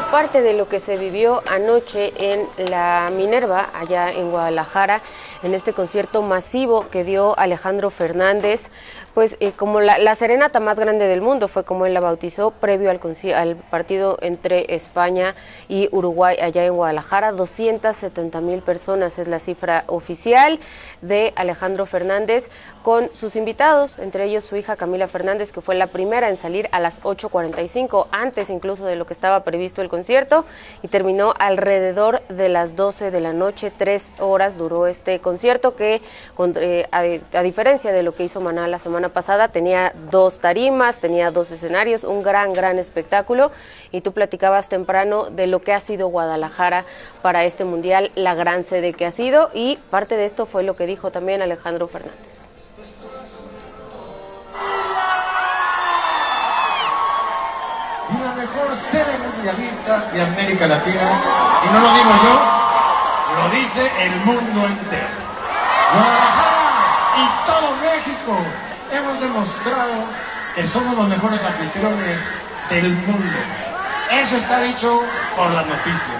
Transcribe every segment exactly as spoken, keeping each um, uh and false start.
parte de lo que se vivió anoche en la Minerva, allá en Guadalajara, en este concierto masivo que dio Alejandro Fernández, pues eh, como la, la serenata más grande del mundo, fue como él la bautizó, previo al, al partido entre España y Uruguay allá en Guadalajara. doscientas setenta mil personas es la cifra oficial de Alejandro Fernández, con sus invitados, entre ellos su hija Camila Fernández, que fue la primera en salir a las ocho cuarenta y cinco, antes incluso de lo que estaba previsto el concierto, y terminó alrededor de las doce de la noche. Tres horas duró este concierto que, eh, a, a diferencia de lo que hizo Maná la semana pasada, tenía dos tarimas, tenía dos escenarios, un gran, gran espectáculo. Y tú platicabas temprano de lo que ha sido Guadalajara para este mundial, la gran sede que ha sido, y parte de esto fue lo que dijo también Alejandro Fernández. Y la mejor sede mundialista de América Latina, y no lo digo yo, lo dice el mundo entero. Guadalajara y todo México hemos demostrado que somos los mejores anfitriones del mundo. Eso está dicho por las noticias.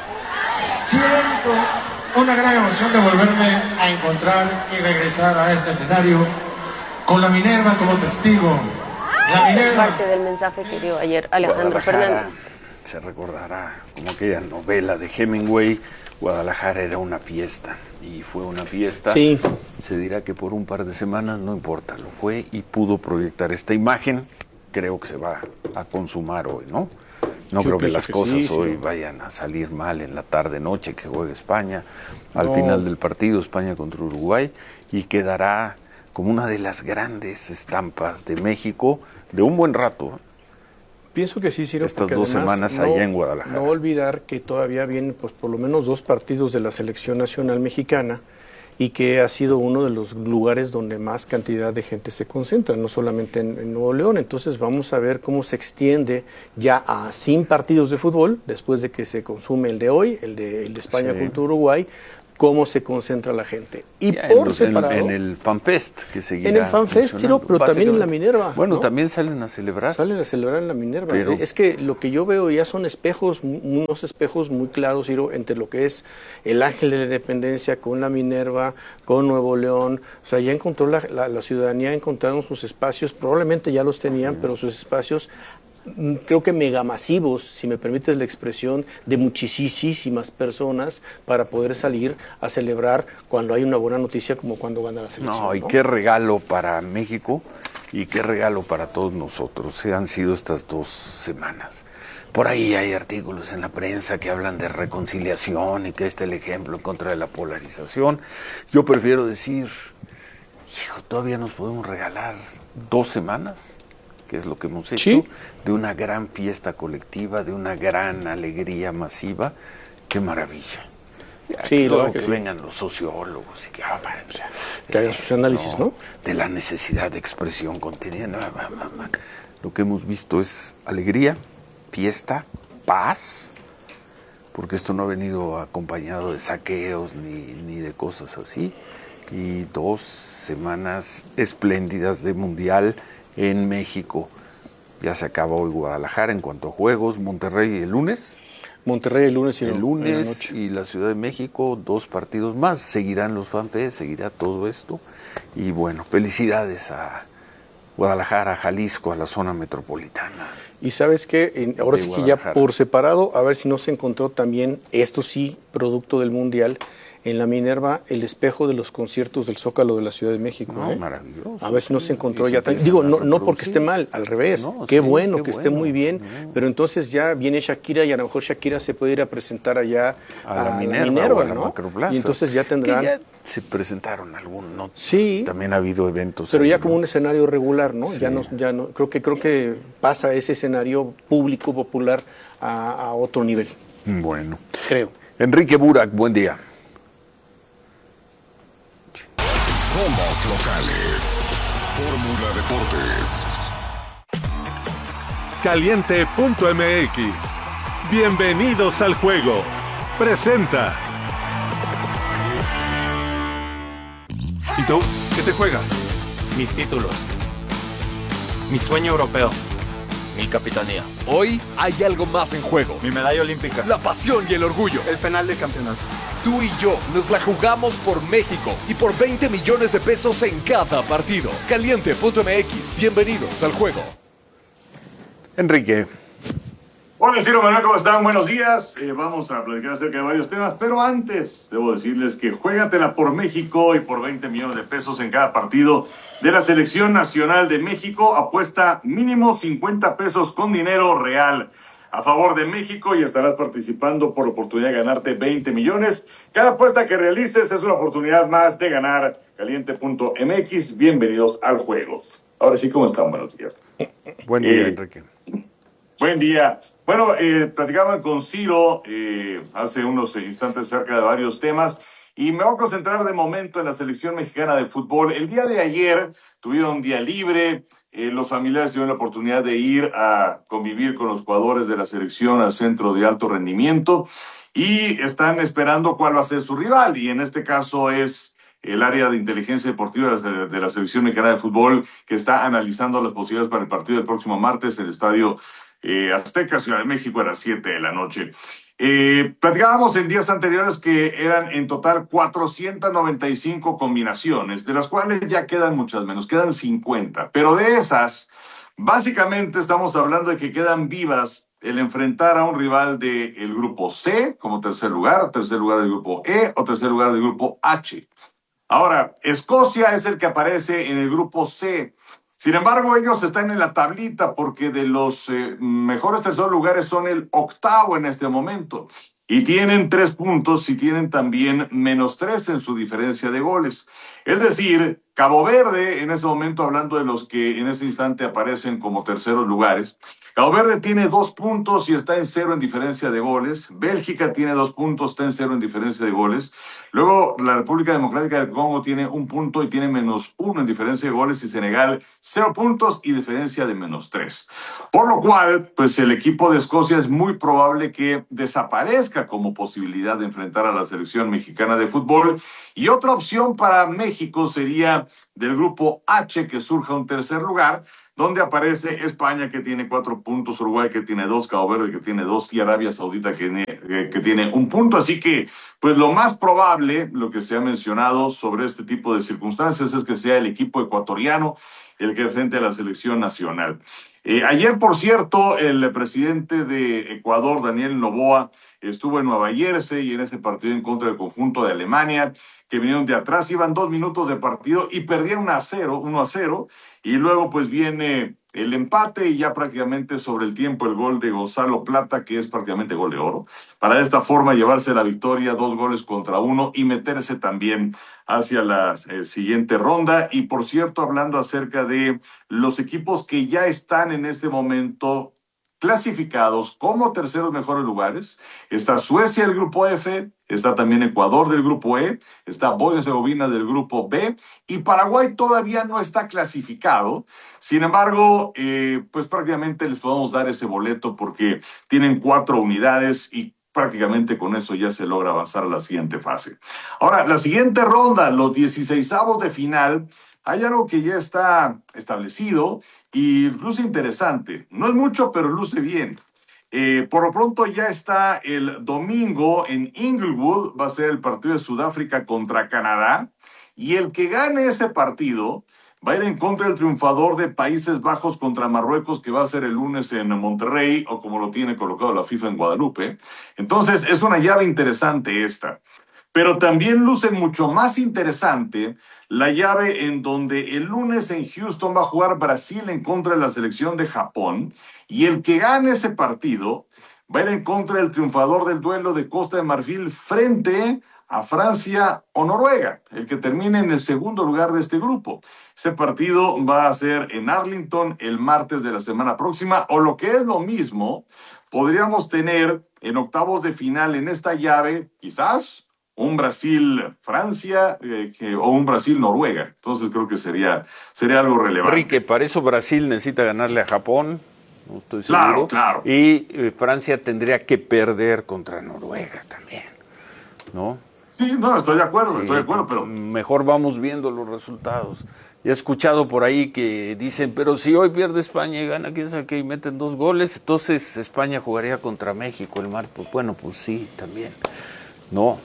Siento una gran emoción de volverme a encontrar y regresar a este escenario con la Minerva como testigo. La Minerva. Parte del mensaje que dio ayer Alejandro Fernández. Se recordará como aquella novela de Hemingway. Guadalajara era una fiesta, y fue una fiesta. Sí. Se dirá que por un par de semanas, no importa, lo fue y pudo proyectar esta imagen. Creo que se va a consumar hoy, ¿no? No Yo creo que las que cosas sí, hoy sí. vayan a salir mal en la tarde-noche que juegue España. Al No. final del partido, España contra Uruguay, y quedará como una de las grandes estampas de México de un buen rato. Pienso que sí, Ciro. Estas porque dos además semanas no, allá en Guadalajara. No olvidar que todavía vienen pues por lo menos dos partidos de la selección nacional mexicana, y que ha sido uno de los lugares donde más cantidad de gente se concentra, no solamente en, en Nuevo León. Entonces vamos a ver cómo se extiende ya a sin partidos de fútbol, después de que se consume el de hoy, el de, el de España Sí. contra Uruguay, cómo se concentra la gente. Y Ya, por en, los- en- separado... en el FanFest, que seguirá En el FanFest, funcionando. Ciro, pero también en la Minerva. Bueno, ¿no? también salen a celebrar. Salen a celebrar en la Minerva. Pero- Es que lo que yo veo ya son espejos, unos espejos muy claros, Ciro, entre lo que es el Ángel de la Independencia con la Minerva, con Nuevo León. O sea, ya encontró la, la, la ciudadanía, encontraron sus espacios, probablemente ya los tenían, pero sus espacios, mm, creo que megamasivos, si me permites la expresión, de muchísimas personas para poder salir a celebrar cuando hay una buena noticia, como cuando gana la selección. No, y ¿no? qué regalo para México y qué regalo para todos nosotros. Eh, han sido estas dos semanas. Por ahí hay artículos en la prensa que hablan de reconciliación y que este es el ejemplo en contra de la polarización. Yo prefiero decir, hijo, todavía nos podemos regalar dos semanas, que es lo que hemos hecho, Sí. de una gran fiesta colectiva, de una gran alegría masiva. ¡Qué maravilla! Ya, Sí, que la luego verdad que que sí. vengan los sociólogos y que, ah, man, Que hagan sus análisis, ¿no? De la necesidad de expresión contenida. No, no, no, no. Lo que hemos visto es alegría, fiesta, paz, porque esto no ha venido acompañado de saqueos ni, ni de cosas así. Y dos semanas espléndidas de Mundial en México. Ya se acaba hoy Guadalajara en cuanto a juegos, Monterrey el lunes. Monterrey el lunes y El en la lunes noche. y la Ciudad de México, dos partidos más. Seguirán los FanFest, seguirá todo esto. Y bueno, felicidades a Guadalajara, a Jalisco, a la zona metropolitana. Y sabes qué, ahora de sí que ya Guadalajara. por separado, a ver si no se encontró también, esto sí, producto del Mundial, en la Minerva, el espejo de los conciertos del Zócalo de la Ciudad de México. No, ¿eh? maravilloso. A ver si no se encontró Y se ya también. empiezan Digo, a no, no porque reproducir. esté mal, al revés. No, qué sí, bueno qué que esté bueno. muy bien, No. pero entonces ya viene Shakira y a lo mejor Shakira se puede ir a presentar allá A la Minerva, o a la ¿no? Macroplaza. Y entonces ya tendrán... Que ya se presentaron algunos, ¿no? Sí. También ha habido eventos. Pero ahí, ya como ¿no? un escenario regular, ¿no? Sí. Ya no, ya no, creo que creo que pasa ese escenario público popular a, a otro nivel, Bueno. creo. Enrique Burak, buen día. Somos locales. Fórmula Deportes. Caliente punto M X. Bienvenidos al juego. Presenta. ¿Y tú? ¿Qué te juegas? Mis títulos. Mi sueño europeo. Mi capitanía. Hoy hay algo más en juego. Mi medalla olímpica. La pasión y el orgullo. El penal de campeonato. Tú y yo nos la jugamos por México y por veinte millones de pesos en cada partido. Caliente punto m x. Bienvenidos al juego. Enrique. Hola, Ciro Manuel, ¿cómo están? Buenos días. Eh, vamos a platicar acerca de varios temas, pero antes debo decirles que juégatela por México y por veinte millones de pesos en cada partido de la Selección Nacional de México. Apuesta mínimo cincuenta pesos con dinero real a favor de México y estarás participando por la oportunidad de ganarte veinte millones. Cada apuesta que realices es una oportunidad más de ganar. Caliente punto m x. Bienvenidos al juego. Ahora sí, ¿cómo están? Buenos días. Buen día, eh, Enrique. Buen día. Bueno, eh, platicaban con Ciro eh, hace unos instantes acerca de varios temas y me voy a concentrar de momento en la selección mexicana de fútbol. El día de ayer tuvieron día libre, eh, los familiares tuvieron la oportunidad de ir a convivir con los jugadores de la selección al centro de alto rendimiento y están esperando cuál va a ser su rival, y en este caso es el área de inteligencia deportiva de la selección mexicana de fútbol, que está analizando las posibilidades para el partido del próximo martes en el estadio Eh, Azteca, Ciudad de México, a las siete de la noche. Eh, platicábamos en días anteriores que eran en total cuatrocientas noventa y cinco combinaciones, de las cuales ya quedan muchas menos, quedan cincuenta. Pero de esas, básicamente estamos hablando de que quedan vivas el enfrentar a un rival del grupo C como tercer lugar, tercer lugar del grupo E o tercer lugar del grupo H. Ahora, Escocia es el que aparece en el grupo C. Sin embargo, ellos están en la tablita porque de los eh, mejores terceros lugares son el octavo en este momento. Y tienen tres puntos y tienen también menos tres en su diferencia de goles. Es decir, Cabo Verde, en ese momento, hablando de los que en ese instante aparecen como terceros lugares, Cabo Verde tiene dos puntos y está en cero en diferencia de goles. Bélgica tiene dos puntos, está en cero en diferencia de goles. Luego, la República Democrática del Congo tiene un punto y tiene menos uno en diferencia de goles. Y Senegal, cero puntos y diferencia de menos tres. Por lo cual, pues el equipo de Escocia es muy probable que desaparezca como posibilidad de enfrentar a la selección mexicana de fútbol. Y otra opción para México sería del grupo H, que surja un tercer lugar, donde aparece España, que tiene cuatro puntos, Uruguay, que tiene dos, Cabo Verde, que tiene dos, y Arabia Saudita, que tiene, que tiene un punto. Así que, pues lo más probable, lo que se ha mencionado sobre este tipo de circunstancias, es que sea el equipo ecuatoriano el que enfrente a la selección nacional. Eh, ayer, por cierto, el presidente de Ecuador, Daniel Noboa, estuvo en Nueva Jersey y en ese partido en contra del conjunto de Alemania, que vinieron de atrás, iban dos minutos de partido y perdieron a cero, uno a cero, y luego pues viene el empate y ya prácticamente sobre el tiempo el gol de Gonzalo Plata, que es prácticamente gol de oro, para de esta forma llevarse la victoria, dos goles contra uno, y meterse también hacia la eh, siguiente ronda. Y por cierto, hablando acerca de los equipos que ya están en este momento clasificados como terceros mejores lugares, está Suecia del grupo F, está también Ecuador del grupo E, está Bosnia y Herzegovina del grupo B, y Paraguay todavía no está clasificado. Sin embargo, eh, pues prácticamente les podemos dar ese boleto porque tienen cuatro unidades y prácticamente con eso ya se logra avanzar a la siguiente fase. Ahora, la siguiente ronda, los dieciseisavos de final, hay algo que ya está establecido y luce interesante. No es mucho, pero luce bien. Eh, por lo pronto ya está el domingo en Inglewood, va a ser el partido de Sudáfrica contra Canadá, y el que gane ese partido va a ir en contra del triunfador de Países Bajos contra Marruecos, que va a ser el lunes en Monterrey, o como lo tiene colocado la FIFA en Guadalupe. Entonces es una llave interesante esta. Pero también luce mucho más interesante la llave en donde el lunes en Houston va a jugar Brasil en contra de la selección de Japón, y el que gane ese partido va a ir en contra del triunfador del duelo de Costa de Marfil frente a Francia o Noruega, el que termine en el segundo lugar de este grupo. Ese partido va a ser en Arlington el martes de la semana próxima, o lo que es lo mismo, podríamos tener en octavos de final en esta llave, quizás, un Brasil-Francia eh, que, o un Brasil-Noruega. Entonces creo que sería, sería algo relevante. Enrique, para eso Brasil necesita ganarle a Japón, no estoy seguro. Claro, claro. Y eh, Francia tendría que perder contra Noruega también, ¿no? Sí, no, estoy de acuerdo, Sí, estoy de acuerdo, pero... Mejor vamos viendo los resultados. Ya he escuchado por ahí que dicen, pero si hoy pierde España y gana, quién sabe qué, y meten dos goles, entonces España jugaría contra México el martes. Bueno, pues sí, también. No,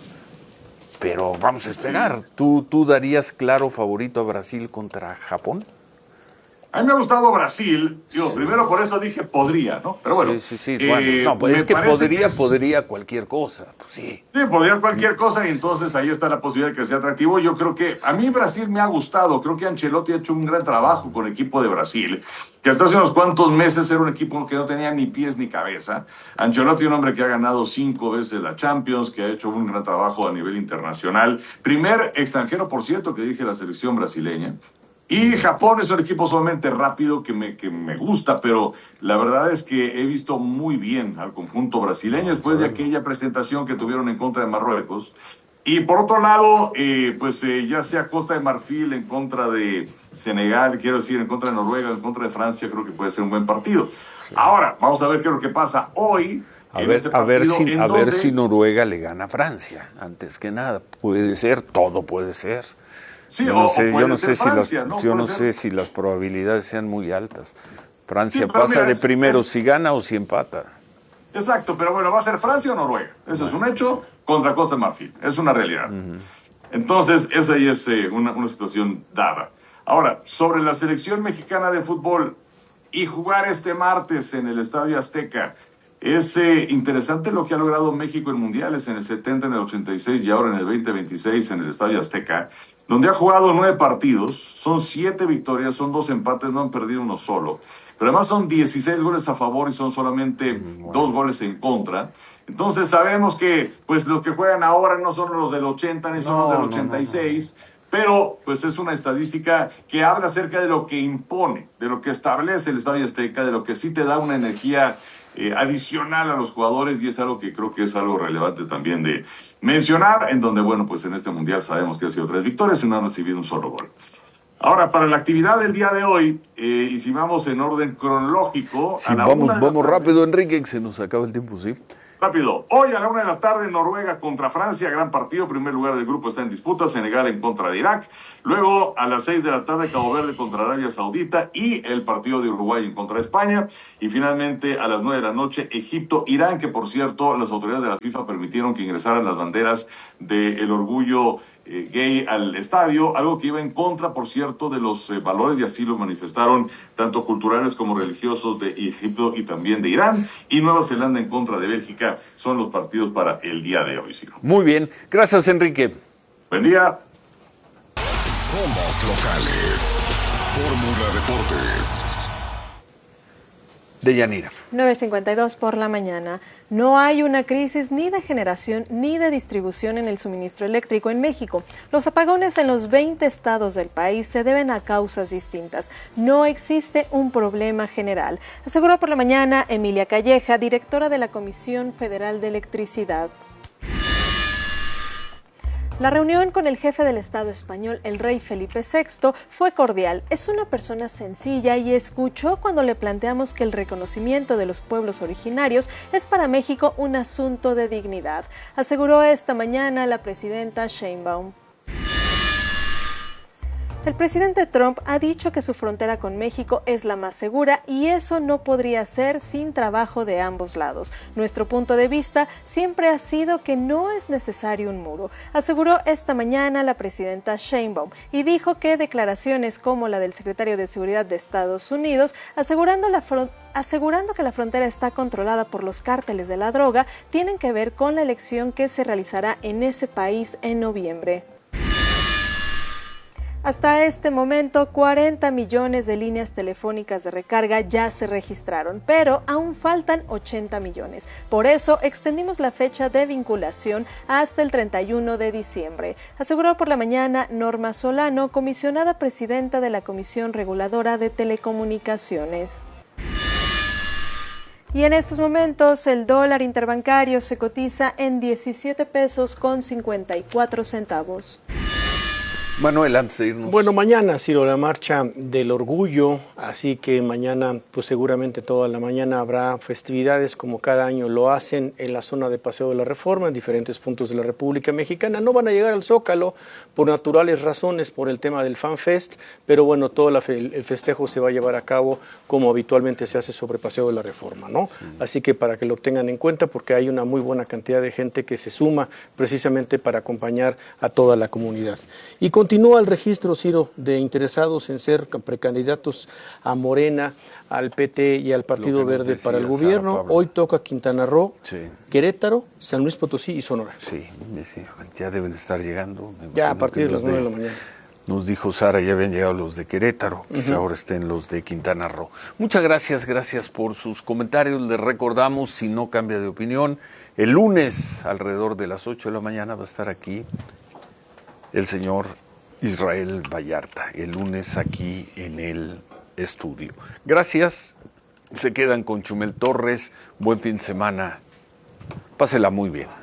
pero vamos a esperar. ¿Tú, tú darías claro favorito a Brasil contra Japón? A mí me ha gustado Brasil, digo, sí. Primero por eso dije podría, ¿no? Pero bueno. Sí, sí, sí, eh, bueno, no, pues es que podría, que es... podría cualquier cosa, pues sí. Sí, podría cualquier cosa y entonces ahí está la posibilidad de que sea atractivo. Yo creo que a mí Brasil me ha gustado, creo que Ancelotti ha hecho un gran trabajo con el equipo de Brasil, que hasta hace unos cuantos meses era un equipo que no tenía ni pies ni cabeza. Ancelotti, un hombre que ha ganado cinco veces la Champions, que ha hecho un gran trabajo a nivel internacional. Primer extranjero, por cierto, que dirige la selección brasileña. Y Japón es un equipo sumamente rápido que me, que me gusta, pero la verdad es que he visto muy bien al conjunto brasileño después de aquella presentación que tuvieron en contra de Marruecos. Y por otro lado, eh, pues eh, ya sea Costa de Marfil en contra de Senegal, quiero decir, en contra de Noruega, en contra de Francia, creo que puede ser un buen partido. Sí. Ahora, vamos a ver qué es lo que pasa hoy. A ver, a, ver si, a donde... ver si Noruega le gana a Francia, antes que nada. Puede ser, todo puede ser. Sí, yo no o, sé, o yo no sé Francia, si las, ¿no? yo no ser... sé si las probabilidades sean muy altas. Francia sí, pasa mira, de es, primero es... si gana o si empata. Exacto, pero bueno, va a ser Francia o Noruega. Eso bueno, es un hecho contra Costa de Marfil. Es una realidad. Uh-huh. Entonces, esa ahí es eh, una, una situación dada. Ahora, sobre la selección mexicana de fútbol y jugar este martes en el Estadio Azteca. Es eh, interesante lo que ha logrado México en mundiales, en el setenta, en el ochenta y seis y ahora en el veinte veintiséis en el Estadio Azteca, donde ha jugado nueve partidos, son siete victorias, son dos empates, no han perdido uno solo. Pero además son dieciséis goles a favor y son solamente bueno. dos goles en contra. Entonces sabemos que pues los que juegan ahora no son los del ochenta ni son no, los del ochenta y seis. No, no, no. Pero, pues es una estadística que habla acerca de lo que impone, de lo que establece el Estadio Azteca, de lo que sí te da una energía eh, adicional a los jugadores, y es algo que creo que es algo relevante también de mencionar, en donde, bueno, pues en este Mundial sabemos que ha sido tres victorias y no han recibido un solo gol. Ahora, para la actividad del día de hoy, eh, y si vamos en orden cronológico... Sí, vamos, vamos rápido, Enrique, que se nos acaba el tiempo, sí. Rápido. Hoy a la una de la tarde, Noruega contra Francia, gran partido. Primer lugar del grupo está en disputa. Senegal en contra de Irak. Luego a las seis de la tarde, Cabo Verde contra Arabia Saudita y el partido de Uruguay en contra de España. Y finalmente a las nueve de la noche, Egipto, Irán, que por cierto las autoridades de la FIFA permitieron que ingresaran las banderas del orgullo eh, gay al estadio, algo que iba en contra, por cierto, de los eh, valores, y así lo manifestaron tanto culturales como religiosos de Egipto y también de Irán. Y Nueva Zelanda en contra de Bélgica son los partidos para el día de hoy, Ciro. Muy bien, gracias, Enrique. Buen día. Somos locales. Fórmula Deportes. Deyanira. nueve cincuenta y dos por la mañana. No hay una crisis ni de generación ni de distribución en el suministro eléctrico en México. Los apagones en los veinte estados del país se deben a causas distintas. No existe un problema general, aseguró por la mañana Emilia Calleja, directora de la Comisión Federal de Electricidad. La reunión con el jefe del Estado español, el rey Felipe sexto, fue cordial. Es una persona sencilla y escuchó cuando le planteamos que el reconocimiento de los pueblos originarios es para México un asunto de dignidad, aseguró esta mañana la presidenta Sheinbaum. El presidente Trump ha dicho que su frontera con México es la más segura y eso no podría ser sin trabajo de ambos lados. Nuestro punto de vista siempre ha sido que no es necesario un muro, aseguró esta mañana la presidenta Sheinbaum, y dijo que declaraciones como la del secretario de Seguridad de Estados Unidos, asegurando, la fron- asegurando que la frontera está controlada por los cárteles de la droga, tienen que ver con la elección que se realizará en ese país en noviembre. Hasta este momento, cuarenta millones de líneas telefónicas de recarga ya se registraron, pero aún faltan ochenta millones. Por eso, extendimos la fecha de vinculación hasta el treinta y uno de diciembre, aseguró por la mañana Norma Solano, comisionada presidenta de la Comisión Reguladora de Telecomunicaciones. Y en estos momentos, el dólar interbancario se cotiza en diecisiete pesos con cincuenta y cuatro centavos. Manuel, antes de irnos. Bueno, mañana, Ciro, la marcha del orgullo, así que mañana, pues seguramente toda la mañana habrá festividades como cada año lo hacen en la zona de Paseo de la Reforma, en diferentes puntos de la República Mexicana. No van a llegar al Zócalo por naturales razones, por el tema del FanFest, pero bueno, todo la fe, el festejo se va a llevar a cabo como habitualmente se hace sobre Paseo de la Reforma, ¿no? Sí. Así que para que lo tengan en cuenta, porque hay una muy buena cantidad de gente que se suma precisamente para acompañar a toda la comunidad. Y con Continúa el registro, Ciro, de interesados en ser precandidatos a Morena, al P T y al Partido Verde decía, para el gobierno. Hoy toca Quintana Roo, sí. Querétaro, San Luis Potosí y Sonora. Sí, sí, ya deben de estar llegando. Ya a partir de las nueve de la mañana. Nos dijo Sara, ya habían llegado los de Querétaro, quizá uh-huh. ahora estén los de Quintana Roo. Muchas gracias, gracias por sus comentarios. Les recordamos, si no cambia de opinión, el lunes alrededor de las ocho de la mañana va a estar aquí el señor Israel Vallarta, el lunes aquí en el estudio. Gracias, se quedan con Chumel Torres, buen fin de semana, pásela muy bien.